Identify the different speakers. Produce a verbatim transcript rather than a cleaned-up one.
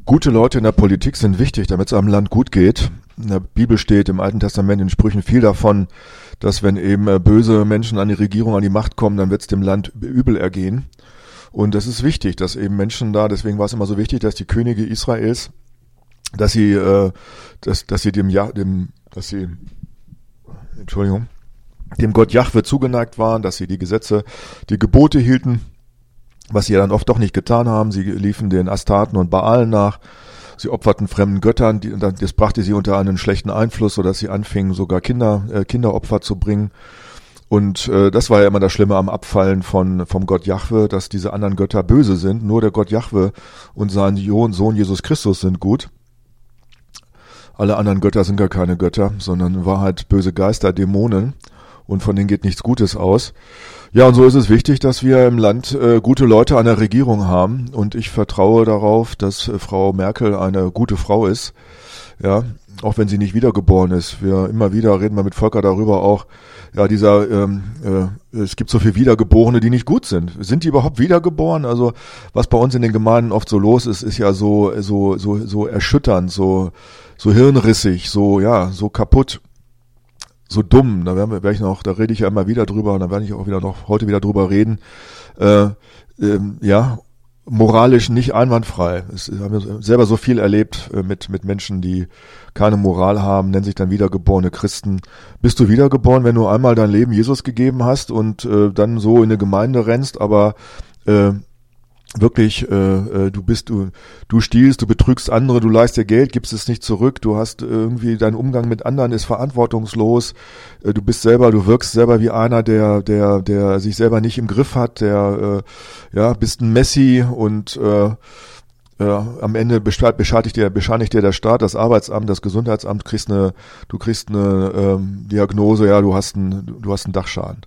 Speaker 1: Gute Leute in der Politik sind wichtig, damit es einem Land gut geht. In der Bibel steht im Alten Testament in Sprüchen viel davon, dass wenn eben böse Menschen an die Regierung, an die Macht kommen, dann wird es dem Land übel ergehen. Und das ist wichtig, dass eben Menschen da, deswegen war es immer so wichtig, dass die Könige Israels, dass sie, äh, dass, dass sie dem, ja, dem, dass sie, Entschuldigung, dem Gott Jahwe zugeneigt waren, dass sie die Gesetze, die Gebote hielten, was sie ja dann oft doch nicht getan haben. Sie liefen den Astarten und Baalen nach. Sie opferten fremden Göttern. Die, das brachte sie unter einen schlechten Einfluss, sodass sie anfingen, sogar Kinder, äh, Kinderopfer zu bringen. Und äh, das war ja immer das Schlimme am Abfallen von vom Gott Jahwe, dass diese anderen Götter böse sind. Nur der Gott Jahwe und sein Sohn Jesus Christus sind gut. Alle anderen Götter sind gar keine Götter, sondern in Wahrheit böse Geister, Dämonen. Und von denen geht nichts Gutes aus. Ja, und so ist es wichtig, dass wir im Land äh, gute Leute an der Regierung haben. Und ich vertraue darauf, dass äh, Frau Merkel eine gute Frau ist. Ja, auch wenn sie nicht wiedergeboren ist. Wir immer wieder reden wir mit Volker darüber auch. Ja, dieser, ähm, äh, es gibt so viele Wiedergeborene, die nicht gut sind. Sind die überhaupt wiedergeboren? Also was bei uns in den Gemeinden oft so los ist, ist ja so so so so erschütternd, so so hirnrissig, so ja, so kaputt. So dumm, da werden wir, werde ich noch, da rede ich ja immer wieder drüber, und da werde ich auch wieder noch heute wieder drüber reden. Äh, ähm, ja, moralisch nicht einwandfrei. Es, wir haben selber so viel erlebt äh, mit mit Menschen, die keine Moral haben, nennen sich dann wiedergeborene Christen. Bist du wiedergeboren, wenn du einmal dein Leben Jesus gegeben hast und äh, dann so in eine Gemeinde rennst, aber äh, wirklich, äh, du bist, du, du stiehlst, du betrügst andere, du leihst dir Geld, gibst es nicht zurück, du hast irgendwie, dein Umgang mit anderen ist verantwortungslos, äh, du bist selber, du wirkst selber wie einer, der, der, der sich selber nicht im Griff hat, der, äh, ja, bist ein Messi und, äh, ja, am Ende bescheinigt dir, bescheinigt dir der Staat, das Arbeitsamt, das Gesundheitsamt, kriegst eine, du kriegst eine ähm, Diagnose, ja, du hast einen, du hast einen Dachschaden.